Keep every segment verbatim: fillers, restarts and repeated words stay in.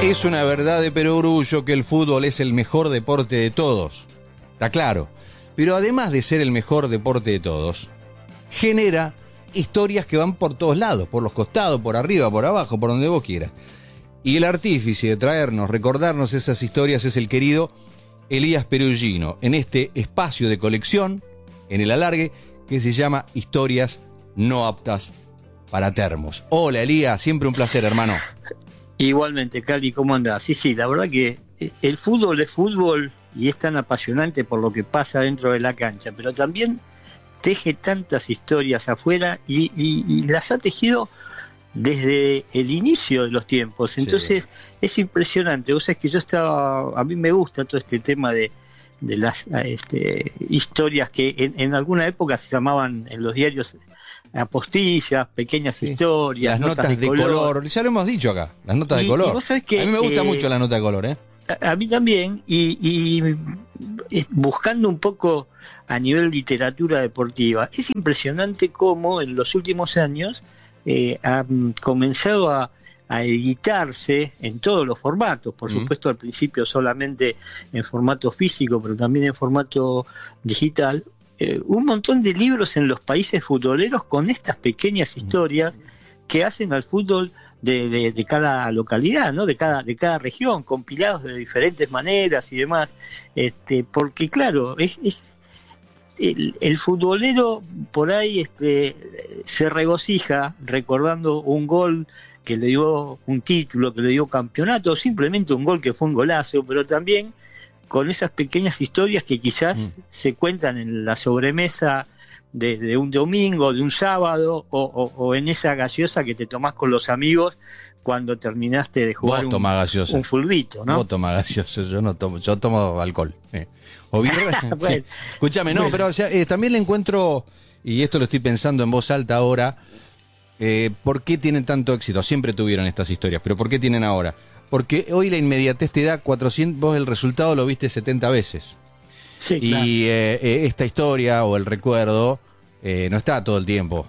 Es una verdad de perogrullo que el fútbol es el mejor deporte de todos. Está claro. Pero además de ser el mejor deporte de todos, genera historias que van por todos lados, por los costados, por arriba, por abajo, por donde vos quieras. Y el artífice de traernos, recordarnos esas historias es el querido Elías Perugino, en este espacio de colección, en el alargue, que se llama Historias no aptas para termos. Hola Elías, siempre un placer, hermano. Igualmente, Cali, ¿cómo andás? Sí, sí, la verdad que el fútbol es fútbol y es tan apasionante por lo que pasa dentro de la cancha, pero también teje tantas historias afuera y, y, y las ha tejido desde el inicio de los tiempos. Entonces, sí, es impresionante. Vos sabés que yo estaba, a mí me gusta todo este tema de, de las este, historias que en, en alguna época se llamaban en los diarios apostillas, pequeñas sí. historias, las notas, notas de, de color. color. Ya lo hemos dicho acá, las notas y, de color. Y vos sabés que, a mí me gusta eh, mucho la nota de color, ¿eh? A, a mí también, y, y buscando un poco a nivel literatura deportiva, es impresionante cómo en los últimos años eh, han comenzado a, a editarse en todos los formatos, por mm. supuesto al principio solamente en formato físico, pero también en formato digital, Eh, un montón de libros en los países futboleros con estas pequeñas historias que hacen al fútbol de, de, de cada localidad, ¿no? de cada de cada región, compilados de diferentes maneras y demás, este, porque claro, es, es el, el futbolero por ahí este, se regocija recordando un gol que le dio un título, que le dio campeonato, o simplemente un gol que fue un golazo, pero también con esas pequeñas historias que quizás mm. se cuentan en la sobremesa de, de un domingo, de un sábado, o, o, o en esa gaseosa que te tomás con los amigos cuando terminaste de jugar un, un fulbito, ¿no? Vos tomás gaseoso, yo no tomo, yo tomo alcohol. Eh. O birra. Bueno, sí. Escúchame, no, bueno. pero o sea, eh, también le encuentro, y esto lo estoy pensando en voz alta ahora, eh, ¿por qué tienen tanto éxito? Siempre tuvieron estas historias, pero ¿por qué tienen ahora? Porque hoy la inmediatez te da cuatrocientos, vos el resultado lo viste setenta veces. Sí, y claro. eh, eh, esta historia o el recuerdo eh, no está todo el tiempo.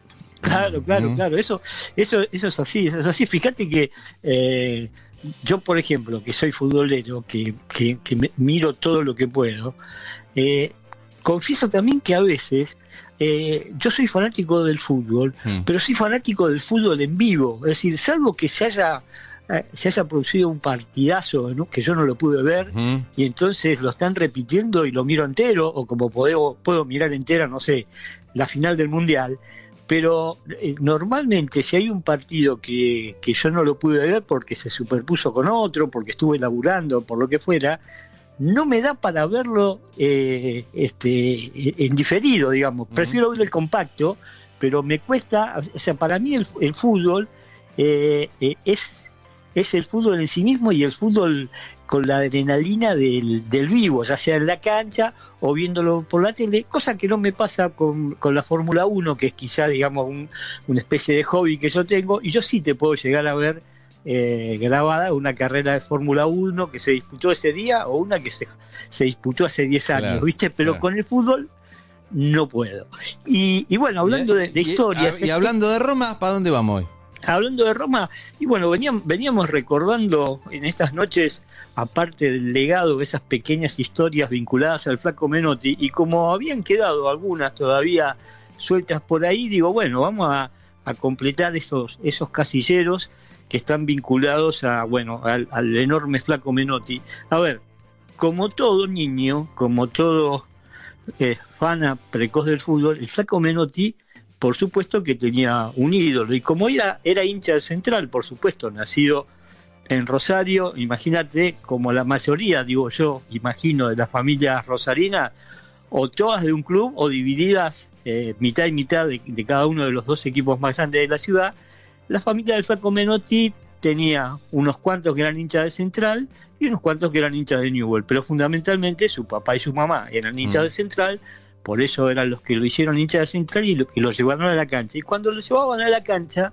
Claro, claro, mm. claro. Eso, eso, eso es así, eso es así. Fíjate que eh, yo, por ejemplo, que soy futbolero, que, que, que me, miro todo lo que puedo, eh, confieso también que a veces eh, yo soy fanático del fútbol, mm. pero soy fanático del fútbol en vivo. Es decir, salvo que se haya se haya producido un partidazo, ¿no? que yo no lo pude ver, uh-huh. y entonces lo están repitiendo y lo miro entero, o como puedo, puedo mirar entera, no sé, la final del Mundial, pero eh, normalmente si hay un partido que, que yo no lo pude ver porque se superpuso con otro, porque estuve laburando, por lo que fuera, no me da para verlo eh, este, en diferido, digamos. Uh-huh. Prefiero ver el compacto, pero me cuesta, o sea, para mí el, el fútbol eh, eh, es es el fútbol en sí mismo y el fútbol con la adrenalina del, del vivo, ya sea en la cancha o viéndolo por la tele, cosa que no me pasa con, con la Fórmula uno, que es quizá, digamos, un, una especie de hobby que yo tengo, y yo sí te puedo llegar a ver eh, grabada una carrera de Fórmula uno que se disputó ese día o una que se, se disputó hace diez años, claro, ¿viste? Pero claro. con el fútbol no puedo. Y, y bueno, hablando de, de historias... Y, y hablando de Roma, ¿para dónde vamos hoy? Hablando de Roma, y bueno, veníamos, veníamos recordando en estas noches, aparte del legado, esas pequeñas historias vinculadas al Flaco Menotti, y como habían quedado algunas todavía sueltas por ahí, digo, bueno, vamos a, a completar esos, esos casilleros que están vinculados a, bueno, al, al enorme Flaco Menotti. A ver, como todo niño, como todo eh, fan precoz del fútbol, el Flaco Menotti, por supuesto que tenía un ídolo, y como era, era hincha del Central, por supuesto, nacido en Rosario, imagínate, como la mayoría, digo yo, imagino, de las familias rosarinas, o todas de un club, o divididas eh, mitad y mitad de, de cada uno de los dos equipos más grandes de la ciudad, la familia del Flaco Menotti tenía unos cuantos que eran hinchas de Central, y unos cuantos que eran hinchas de Newell's, pero fundamentalmente su papá y su mamá eran hinchas mm. de Central. Por eso eran los que lo hicieron hincha de Central y los que lo llevaron a la cancha. Y cuando lo llevaban a la cancha,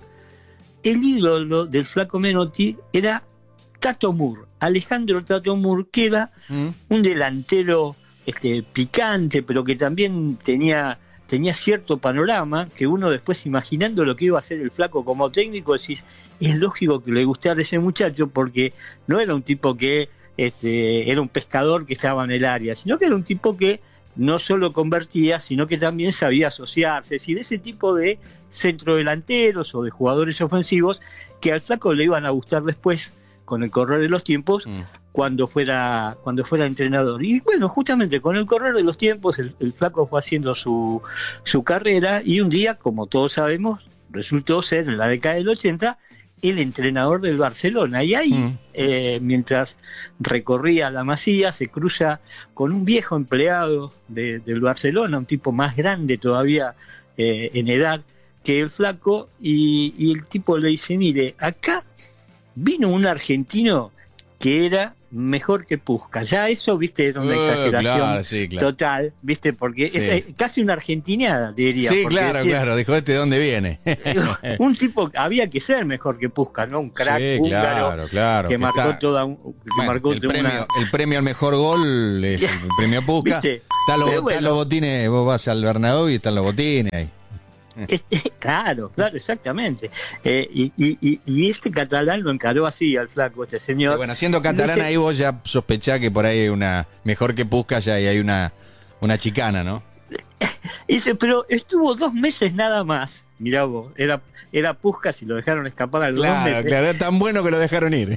el ídolo del Flaco Menotti era Tato Moore, Alejandro Tato Moore, que era mm. un delantero este, picante, pero que también tenía tenía cierto panorama que uno después, imaginando lo que iba a hacer el Flaco como técnico, decís, es lógico que le gustara ese muchacho, porque no era un tipo que este, era un pescador que estaba en el área, sino que era un tipo que no solo convertía, sino que también sabía asociarse, es decir, ese tipo de centrodelanteros o de jugadores ofensivos que al Flaco le iban a gustar después, con el correr de los tiempos, mm. cuando fuera cuando fuera entrenador. Y bueno, justamente con el correr de los tiempos, el, el Flaco fue haciendo su, su carrera, y un día, como todos sabemos, resultó ser, en la década del ochenta, el entrenador del Barcelona. Y ahí, mm. eh, mientras recorría la Masía, se cruza con un viejo empleado de, del Barcelona, un tipo más grande todavía eh, en edad que el Flaco, y, y el tipo le dice, mire, acá vino un argentino que era mejor que Puskás. Ya eso, viste, era una uh, exageración claro, sí, claro. total, viste, porque sí. es casi una argentineada, diría. Sí, claro, decía, claro, dijo, ¿este de dónde viene? Un tipo, había que ser mejor que Puskás, ¿no? Un crack sí, húngaro claro, claro, que, que marcó está, toda un, que bueno, marcó el, toda premio, una... el premio al mejor gol es el premio Puskás. Están los, bueno, los botines, vos vas al Bernabéu y están los botines ahí. Claro, claro, exactamente. Eh, y, y, y este catalán lo encaró así al Flaco, este señor. Sí, bueno, siendo catalán dice, ahí vos ya sospechás que por ahí hay una, mejor que Puskás ya y hay una, una chicana, ¿no? Dice, pero estuvo dos meses nada más. Mirá vos, era, era Puskás y lo dejaron escapar a los claro, dos meses. Claro, era tan bueno que lo dejaron ir.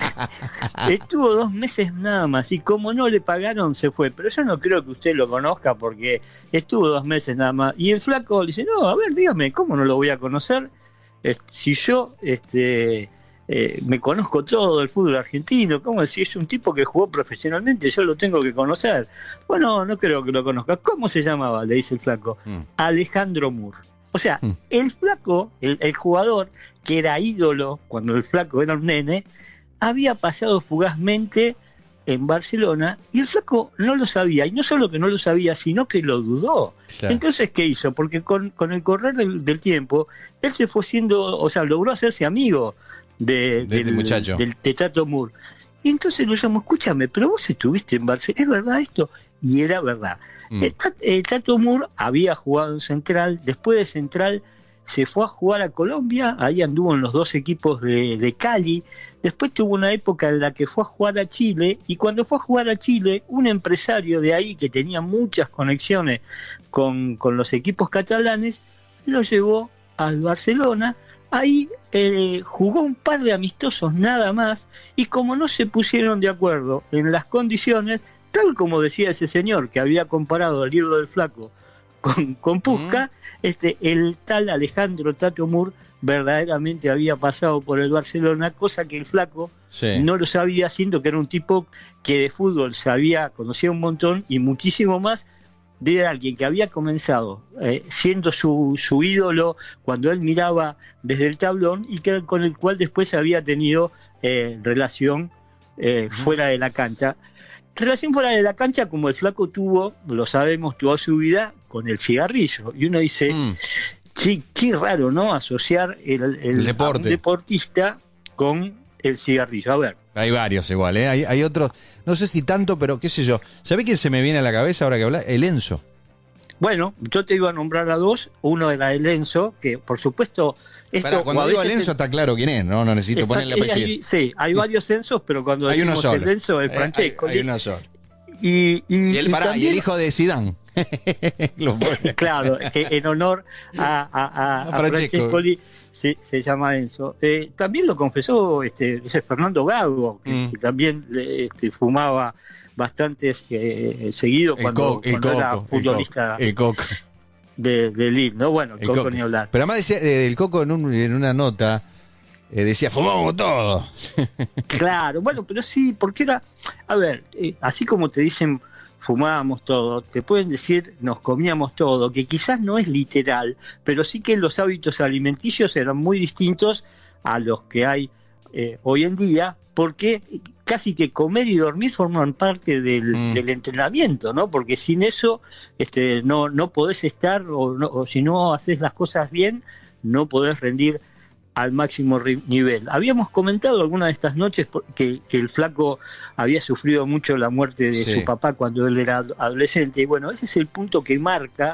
Estuvo dos meses nada más, y como no le pagaron, se fue. Pero yo no creo que usted lo conozca, porque estuvo dos meses nada más. Y el Flaco le dice, no, a ver, dígame, ¿cómo no lo voy a conocer? Eh, si yo este, eh, me conozco todo del fútbol argentino, ¿cómo si es un tipo que jugó profesionalmente, yo lo tengo que conocer? Bueno, no creo que lo conozca. ¿Cómo se llamaba? Le dice el Flaco. Mm. Alejandro Mur. O sea, mm. el Flaco, el, el jugador que era ídolo cuando el Flaco era un nene, había pasado fugazmente en Barcelona, y el Flaco no lo sabía, y no solo que no lo sabía, sino que lo dudó. Claro. Entonces, ¿qué hizo? Porque con, con el correr del, del tiempo, él se fue siendo, o sea, logró hacerse amigo de, de del, muchacho. del de Tato Mur. Y entonces lo llamó, escúchame, pero vos estuviste en Barcelona, ¿es verdad esto? Y era verdad. Mm. El, el Tato Mur había jugado en Central, después de Central se fue a jugar a Colombia, ahí anduvo en los dos equipos de, de Cali, después tuvo una época en la que fue a jugar a Chile, y cuando fue a jugar a Chile, un empresario de ahí que tenía muchas conexiones con, con los equipos catalanes, lo llevó al Barcelona. Ahí eh, jugó un par de amistosos nada más, y como no se pusieron de acuerdo en las condiciones, tal como decía ese señor que había comparado el libro del Flaco con, con Puskás, mm. este, el tal Alejandro Tato Mur verdaderamente había pasado por el Barcelona, cosa que el Flaco sí. no lo sabía, siendo que era un tipo que de fútbol sabía, conocía un montón, y muchísimo más de alguien que había comenzado eh, siendo su, su ídolo cuando él miraba desde el tablón, y que, con el cual después había tenido eh, relación eh, mm. fuera de la cancha. Relación fuera de la cancha como el Flaco tuvo, lo sabemos, toda su vida con el cigarrillo. Y uno dice, mm. sí, qué raro, ¿no? Asociar el, el, el deporte. A un deportista con el cigarrillo. A ver. Hay varios igual, ¿eh? Hay, hay otros, no sé si tanto, pero qué sé yo. ¿Sabés quién se me viene a la cabeza ahora que hablas? El Enzo. Bueno, yo te iba a nombrar a dos. Uno era el Enzo, que por supuesto... Esto, Para, cuando digo el Enzo te... está claro quién es, ¿no? No necesito está, ponerle apellido. Hay, sí, hay varios Enzos, pero cuando hay decimos uno solo. el Enzo, el Francesco. Hay, hay uno solo. Y, y, y, el, y, pará, también, y el hijo de Zidane. Claro, en honor a, a, a, a Francescoli se, se llama Enzo. Eh, también lo confesó este, ese Fernando Gago, que, mm. que también este, fumaba bastante eh, seguido el cuando, co, el cuando coco, era futbolista. El coco. De, de Lille, ¿no? Bueno, el, el coco, coco ni hablar. Pero además decía, eh, el Coco en, un, en una nota eh, decía, fumamos todo. Claro, bueno, pero sí, porque era, a ver, eh, así como te dicen fumábamos todo, te pueden decir nos comíamos todo, que quizás no es literal, pero sí que los hábitos alimenticios eran muy distintos a los que hay eh, hoy en día, porque casi que comer y dormir forman parte del, mm. del entrenamiento, ¿no? Porque sin eso este, no, no podés estar, o, no, o si no haces las cosas bien, no podés rendir al máximo nivel. Habíamos comentado algunas de estas noches que, que el Flaco había sufrido mucho la muerte de sí. su papá cuando él era adolescente, y bueno, ese es el punto que marca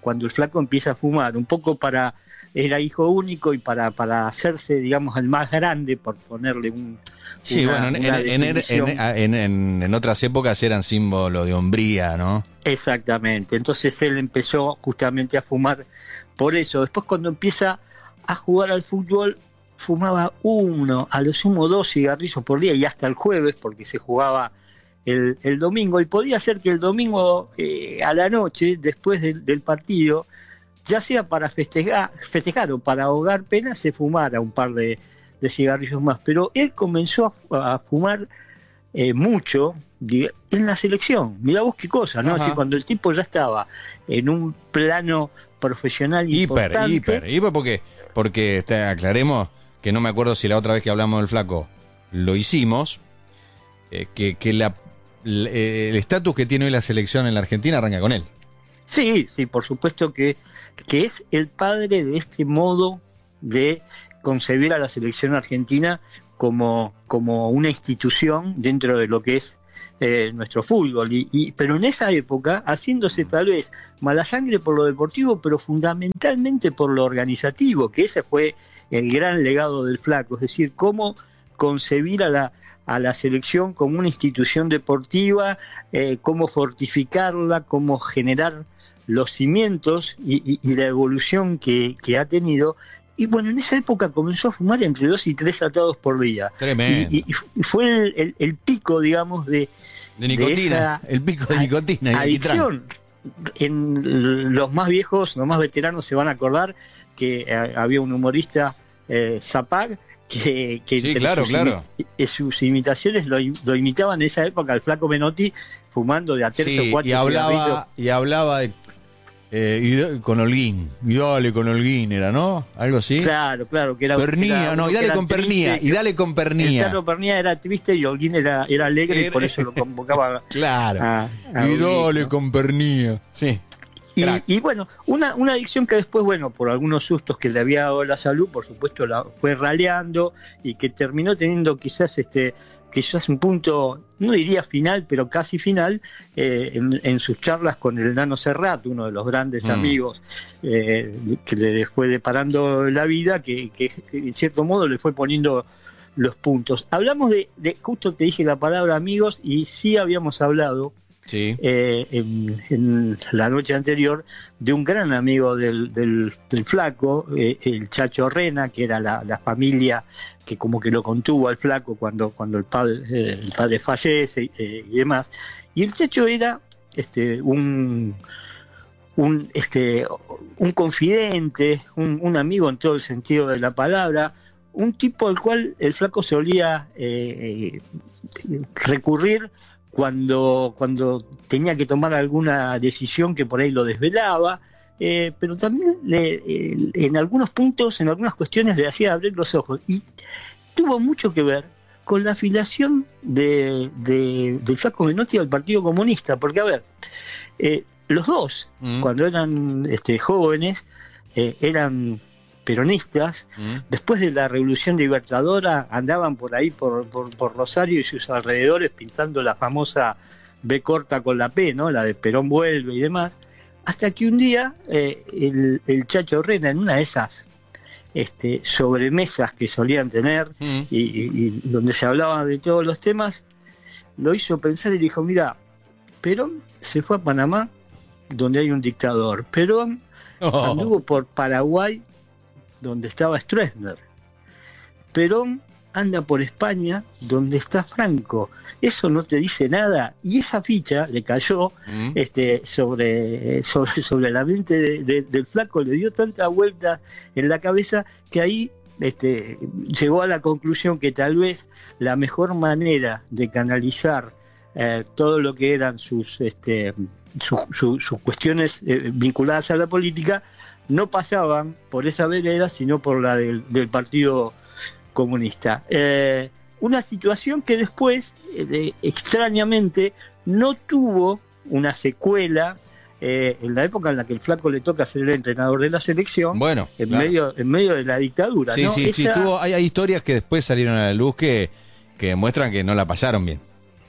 cuando el Flaco empieza a fumar, un poco para, era hijo único y para, para hacerse, digamos, el más grande, por ponerle un... Sí, una, bueno, en, una en, en, en, en, en otras épocas eran símbolo de hombría, ¿no? Exactamente, entonces él empezó justamente a fumar por eso. Después cuando empieza a jugar al fútbol, fumaba uno, a lo sumo dos cigarrillos por día, y hasta el jueves, porque se jugaba el, el domingo, y podía ser que el domingo eh, a la noche, después del, del partido, ya sea para festejar, festejar o para ahogar penas, se fumara un par de, de cigarrillos más. Pero él comenzó a, a fumar eh, mucho en la selección. Mirá vos qué cosa, ¿no? Así, cuando el tipo ya estaba en un plano profesional hiper, importante. Hiper, hiper, porque, porque te aclaremos que no me acuerdo si la otra vez que hablamos del Flaco lo hicimos, eh, que, que la, la, el estatus que tiene hoy la selección en la Argentina arranca con él. Sí, sí, por supuesto que, que es el padre de este modo de concebir a la selección argentina como, como una institución dentro de lo que es eh, nuestro fútbol. Y, y, pero en esa época, haciéndose tal vez mala sangre por lo deportivo, pero fundamentalmente por lo organizativo, que ese fue el gran legado del Flaco, es decir, cómo concebir a la, a la selección como una institución deportiva, eh, cómo fortificarla, cómo generar los cimientos y, y, y la evolución que, que ha tenido. Y bueno, en esa época comenzó a fumar entre dos y tres atados por día. Tremendo. Y, y, y fue el, el, el pico, digamos, de, de nicotina, de el pico de nicotina y adicción. En los más viejos, los más veteranos se van a acordar que eh, había un humorista, eh, Zapag, que, que sí, claro, sus, claro. Imi sus imitaciones lo, lo imitaban en esa época al Flaco Menotti, fumando de a tercio sí, cuatro y hablaba, y hablaba de Eh, y con Holguín, y dale con Holguín era, ¿no? Algo así. Claro, claro, que era Pernía, era, no, y dale con Pernía, y dale con Pernía. El Carlos Pernía era triste y Holguín era, era alegre, era, y por eso lo convocaba. Claro. A, a y Holguín, dale ¿no? con Pernía. Sí. Y, y bueno, una, una adicción que después, bueno, por algunos sustos que le había dado la salud, por supuesto, la fue raleando y que terminó teniendo quizás este quizás un punto, no diría final, pero casi final, eh, en, en sus charlas con el Nano Serrat, uno de los grandes mm. amigos eh, que le fue deparando la vida, que, que, que en cierto modo le fue poniendo los puntos. Hablamos de, de, justo te dije la palabra amigos, y sí habíamos hablado sí. eh, en, en la noche anterior de un gran amigo del, del, del Flaco, eh, el Chacho Rena, que era la, la familia que como que lo contuvo al Flaco cuando, cuando el padre eh, el padre fallece eh, y demás. Y el Chacho era este un un este un confidente, un, un amigo en todo el sentido de la palabra, un tipo al cual el Flaco solía eh, eh, recurrir cuando, cuando tenía que tomar alguna decisión que por ahí lo desvelaba, eh, pero también le, eh, en algunos puntos, en algunas cuestiones le hacía abrir los ojos. Y tuvo mucho que ver con la afiliación de, de, del Flaco Menotti al Partido Comunista, porque a ver, eh, los dos, mm. cuando eran este, jóvenes, eh, eran peronistas. Mm. Después de la Revolución Libertadora andaban por ahí, por, por, por Rosario y sus alrededores, pintando la famosa B corta con la P, ¿no? La de Perón vuelve y demás, hasta que un día eh, el, el Chacho Rena, en una de esas este, sobremesas que solían tener, mm. y, y, y donde se hablaba de todos los temas, lo hizo pensar y dijo: mira, Perón se fue a Panamá, donde hay un dictador. Perón oh. anduvo por Paraguay, donde estaba Stroessner. Perón anda por España, donde está Franco. Eso no te dice nada. Y esa ficha le cayó mm. este, sobre, sobre, sobre la mente de, de, del Flaco, le dio tanta vuelta en la cabeza que ahí este, llegó a la conclusión que tal vez la mejor manera de canalizar eh, todo lo que eran sus, este, su, su, sus cuestiones eh, vinculadas a la política no pasaban por esa vereda, sino por la del, del Partido Comunista. Eh, una situación que después, eh, extrañamente, no tuvo una secuela eh, en la época en la que el Flaco le toca ser el entrenador de la selección, bueno, en, claro. medio, en medio de la dictadura. Sí, ¿no? sí, Esa... sí. Tuvo, hay, hay historias que después salieron a la luz que, que muestran que no la pasaron bien.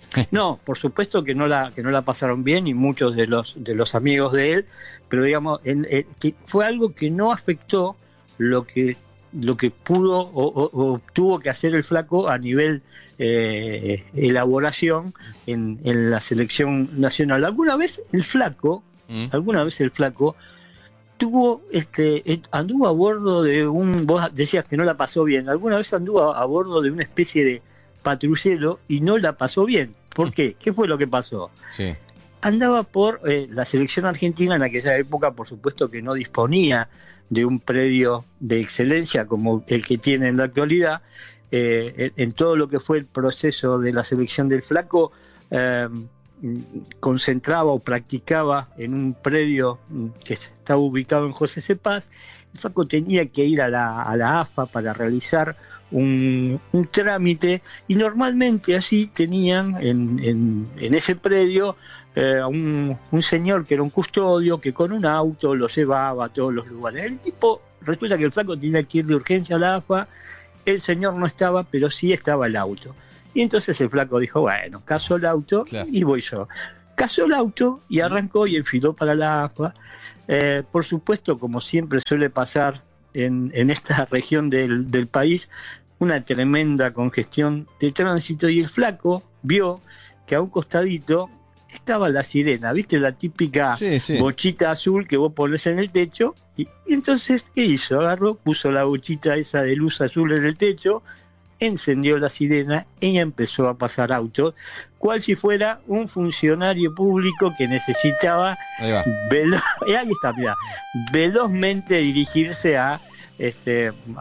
No, por supuesto que no la que no la pasaron bien, y muchos de los de los amigos de él, pero digamos en, en, que fue algo que no afectó lo que lo que pudo o, o, o tuvo que hacer el Flaco a nivel eh, elaboración en, en la selección nacional. Alguna vez el Flaco, mm. alguna vez el Flaco tuvo este anduvo a bordo de un, vos decías que no la pasó bien, alguna vez anduvo a, a bordo de una especie de patrullero y no la pasó bien. ¿Por qué? ¿Qué fue lo que pasó? Sí. Andaba por eh, la selección argentina en aquella época, por supuesto que no disponía de un predio de excelencia como el que tiene en la actualidad. Eh, en, en todo lo que fue el proceso de la selección del Flaco, eh, concentraba o practicaba en un predio que estaba ubicado en José Cepaz. El Flaco tenía que ir a la, a la A F A para realizar un, un trámite, y normalmente así tenían en, en, en ese predio eh, un, un señor que era un custodio que con un auto lo llevaba a todos los lugares. El tipo, resulta que el Flaco tenía que ir de urgencia a la A F A, el señor no estaba, pero sí estaba el auto. Y entonces el Flaco dijo, bueno, caso el auto, claro, y voy yo. Casó el auto y arrancó y enfiló para la A F A. Eh, por supuesto, como siempre suele pasar en, en esta región del, del país, una tremenda congestión de tránsito, y el Flaco vio que a un costadito estaba la sirena, ¿viste? La típica sí, sí. bochita azul que vos ponés en el techo. Y, y entonces, ¿qué hizo? Agarró, puso la bochita esa de luz azul en el techo, encendió la sirena, ella empezó a pasar autos, cual si fuera un funcionario público que necesitaba velo- ahí está, mirá, velozmente dirigirse a este